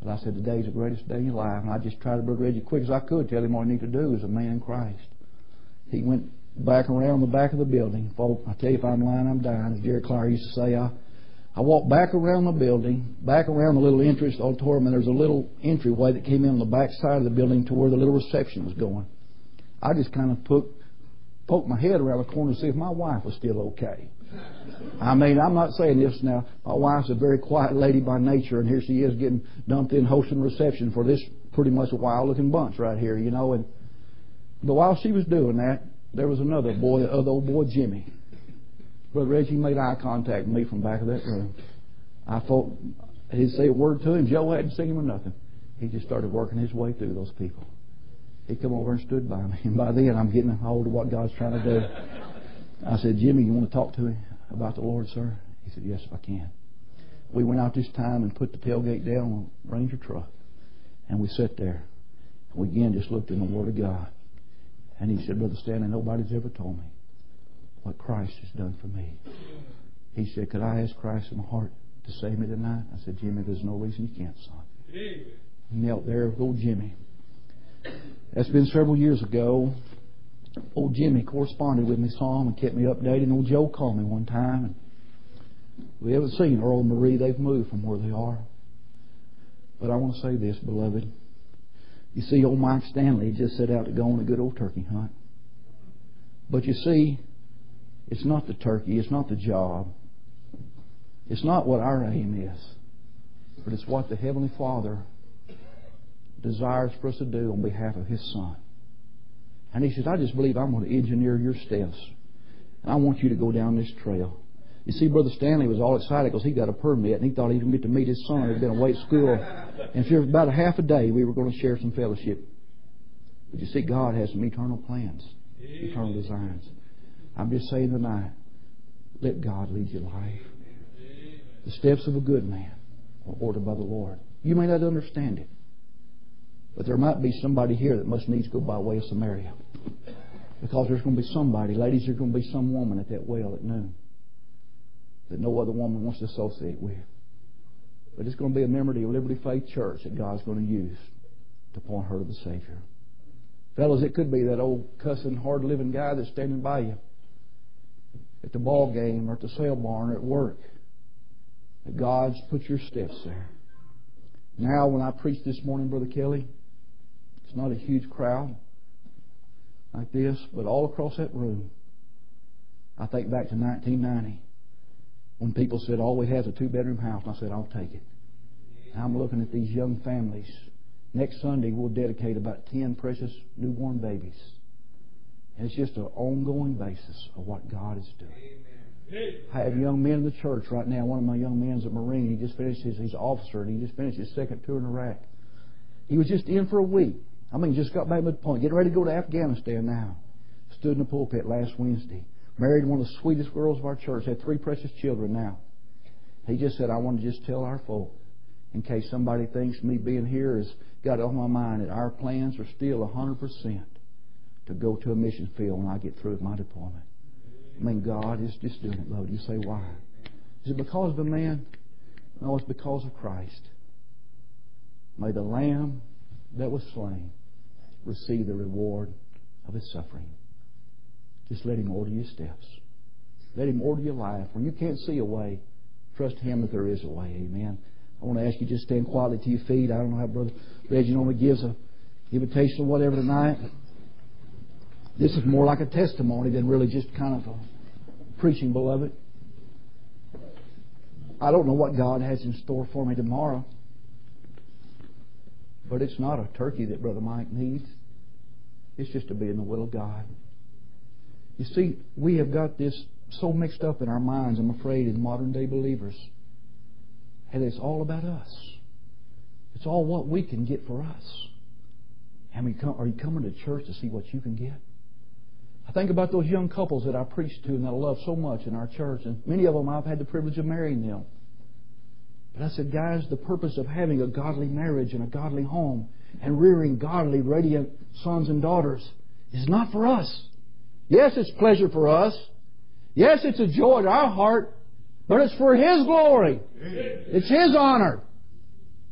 But I said, today's the greatest day in your life. And I just tried to, Brother Reggie, quick as I could, tell him what he needed to do as a man in Christ. He went back around the back of the building. Folk, I tell you, if I'm lying, I'm dying. As Jerry Clark used to say, I walked back around the building, back around the little entrance auditorium, and there's a little entryway that came in on the back side of the building to where the little reception was going. I just kind of poked my head around the corner to see if my wife was still okay. I mean, I'm not saying this now. My wife's a very quiet lady by nature, and here she is getting dumped in hosting reception for this pretty much a wild-looking bunch right here, you know. But while she was doing that, there was another boy, the other old boy, Jimmy. Brother Reggie made eye contact with me from back of that room. I thought he'd say a word to him. Joe hadn't seen him or nothing. He just started working his way through those people. He come over and stood by me. And by then, I'm getting a hold of what God's trying to do. I said, Jimmy, you want to talk to me about the Lord, sir? He said, yes, if I can. We went out this time and put the tailgate down on a Ranger truck. And we sat there. And we again just looked in the Word of God. And he said, Brother Stanley, nobody's ever told me what Christ has done for me. He said, could I ask Christ in my heart to save me tonight? I said, Jimmy, there's no reason you can't, son. He knelt there with old Jimmy. That's been several years ago. Old Jimmy corresponded with me some and kept me updated. And old Joe called me one time. And we haven't seen Earl and Marie. They've moved from where they are. But I want to say this, beloved. You see, old Mike Stanley just set out to go on a good old turkey hunt. But you see, it's not the turkey. It's not the job. It's not what our aim is. But it's what the Heavenly Father desires for us to do on behalf of His Son. And He says, I just believe I'm going to engineer your steps. And I want you to go down this trail. You see, Brother Stanley was all excited because he got a permit and he thought he was going to get to meet his son. He'd been away at school. And for about a half a day, we were going to share some fellowship. But you see, God has some eternal plans, eternal designs. I'm just saying tonight, let God lead your life. The steps of a good man are ordered by the Lord. You may not understand it, but there might be somebody here that must needs go by way of Samaria. Because there's going to be somebody, ladies, there's going to be some woman at that well at noon that no other woman wants to associate with. But it's going to be a member of the Liberty Faith Church that God's going to use to point her to the Savior. Fellas, it could be that old cussing, hard-living guy that's standing by you at the ball game or at the sale barn or at work. That God's put your steps there. Now, when I preached this morning, Brother Kelly, it's not a huge crowd like this, but all across that room, I think back to 1990 when people said, all we have is a 2-bedroom house. And I said, I'll take it. And I'm looking at these young families. Next Sunday, we'll dedicate about 10 precious newborn babies. And it's just an ongoing basis of what God is doing. I have young men in the church right now. One of my young men is a Marine. He just finished he's an officer, and he just finished his second tour in Iraq. He was just in for a week. Just got back to the point. Getting ready to go to Afghanistan now. Stood in the pulpit last Wednesday. Married one of the sweetest girls of our church. Had 3 precious children now. He just said, I want to just tell our folk, in case somebody thinks me being here has got it on my mind, that our plans are still 100% to go to a mission field when I get through with my deployment. I mean, God is just doing it, Lord. You say, why? Is it because of a man? No, it's because of Christ. May the Lamb that was slain receive the reward of His suffering. Just let Him order your steps. Let Him order your life. When you can't see a way, trust Him that there is a way. Amen. I want to ask you just stand quietly to your feet. I don't know how Brother Reggie normally gives an invitation or whatever tonight. This is more like a testimony than really just kind of a preaching, beloved. I don't know what God has in store for me tomorrow. But it's not a turkey that Brother Mike needs. It's just to be in the will of God. You see, we have got this so mixed up in our minds, I'm afraid, in modern day believers. And it's all about us. It's all what we can get for us. And are you coming to church to see what you can get? I think about those young couples that I preached to and that I love so much in our church. And many of them I've had the privilege of marrying them. But I said, guys, the purpose of having a godly marriage and a godly home and rearing godly, radiant sons and daughters is not for us. Yes, it's pleasure for us. Yes, it's a joy to our heart. But it's for His glory. It's His honor.